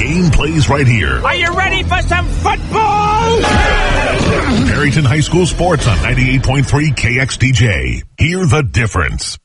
game plays right here. Are you ready for some football? Perryton High School Sports on 98.3 KXDJ. Hear the difference.